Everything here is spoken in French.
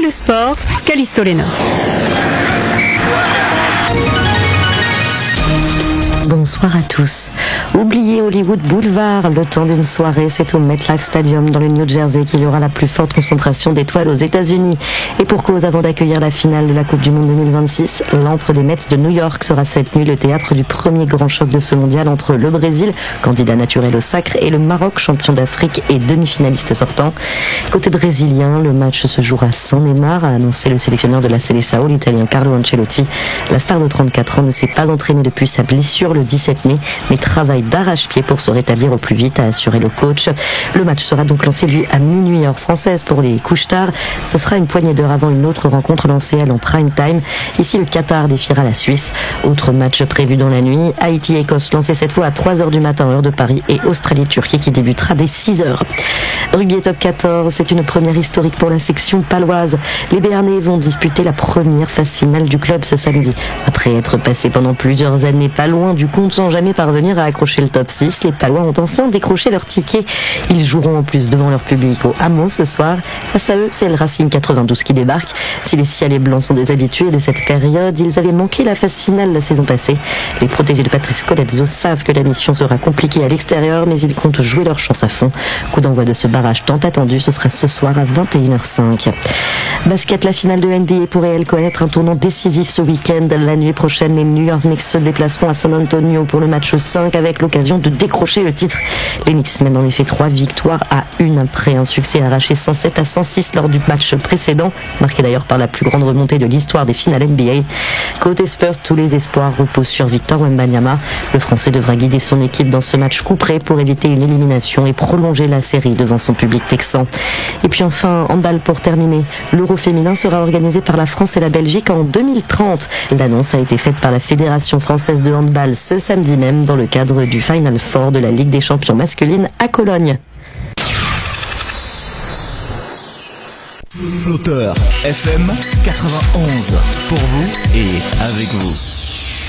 le sport, Callisto Lena. Bonsoir à tous. Oubliez Hollywood Boulevard, le temps d'une soirée, c'est au MetLife Stadium dans le New Jersey qu'il y aura la plus forte concentration d'étoiles aux États-Unis. Et pour cause, avant d'accueillir la finale de la Coupe du Monde 2026, l'antre des Mets de New York sera cette nuit le théâtre du premier grand choc de ce mondial entre le Brésil, candidat naturel au sacre, et le Maroc, champion d'Afrique et demi-finaliste sortant. Côté brésilien, le match se jouera sans Neymar, a annoncé le sélectionneur de la Seleção, l'italien Carlo Ancelotti. La star de 34 ans ne s'est pas entraînée depuis sa blessure le 17 mai, mais travaille d'arrache-pied pour se rétablir au plus vite, a assuré le coach. Le match sera donc lancé, lui, à minuit heure française pour les couches tard. Ce sera une poignée d'heures avant une autre rencontre lancée, elle, en prime time. Ici, le Qatar défiera la Suisse. Autre match prévu dans la nuit, Haïti-Écosse, lancé cette fois à 3h du matin, heure de Paris, et Australie-Turquie qui débutera dès 6h. Rugby top 14, c'est une première historique pour la section paloise. Les Béarnais vont disputer la première phase finale du club ce samedi. Après être passés pendant plusieurs années pas loin du compte sans jamais parvenir à accrocher le top 6, les Palois ont enfin décroché leur ticket. Ils joueront en plus devant leur public au Hameau ce soir. Face à eux, c'est le Racing 92 qui débarque. Si les Cialais blancs sont des habitués de cette période, ils avaient manqué la phase finale la saison passée. Les protégés de Patrice Colezzo savent que la mission sera compliquée à l'extérieur, mais ils comptent jouer leur chance à fond. Coup d'envoi de ce barrage tant attendu, ce sera ce soir à 21h05. Basket, la finale de NBA pourrait elle connaître un tournant décisif ce week-end. La nuit prochaine, les New York Knicks se déplaceront à San Antonio pour le match 5 avec l'occasion de décrocher le titre. Les Knicks mènent en effet 3 victoires à 1 après un succès arraché 107 à 106 lors du match précédent, marqué d'ailleurs par la plus grande remontée de l'histoire des finales NBA. Côté Spurs, tous les espoirs reposent sur Victor Wembanyama. Le Français devra guider son équipe dans ce match couperé pour éviter une élimination et prolonger la série devant son public texan. Et puis enfin, handball pour terminer. L'Euro féminin sera organisé par la France et la Belgique en 2030. L'annonce a été faite par la Fédération française de handball ce samedi même dans le cadre du Final Four de la Ligue des champions masculine à Cologne. Flotteur FM 91 pour vous et avec vous.